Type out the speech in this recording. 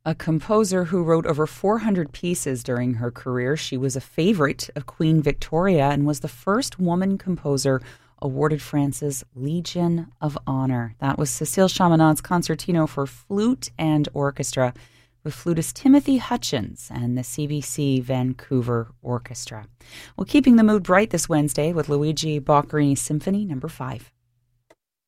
A composer who wrote over 400 pieces during her career. She was a favorite of Queen Victoria and was the first woman composer awarded France's Legion of Honor. That was Cécile Chaminad's concertino for flute and orchestra with flutist Timothy Hutchins and the CBC Vancouver Orchestra. Well, keeping the mood bright this Wednesday with Luigi Boccherini Symphony No. 5.